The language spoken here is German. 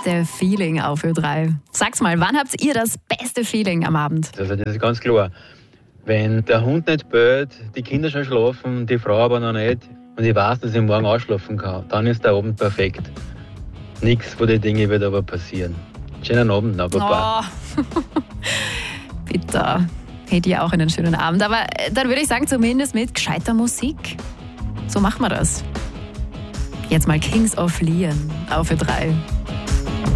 beste Feeling auf Ö3? Sag's mal, wann habt ihr das beste Feeling am Abend? Also das ist ganz klar. Wenn der Hund nicht bellt, die Kinder schon schlafen, die Frau aber noch nicht und ich weiß, dass ich morgen ausschlafen kann, dann ist der Abend perfekt. Nichts von den Dingen wird aber passieren. Schönen Abend noch, Papa. Oh. Bitte. Hätte ich auch einen schönen Abend. Aber dann würde ich sagen, zumindest mit gescheiter Musik. So machen wir das. Jetzt mal Kings of Leon auf Ö3.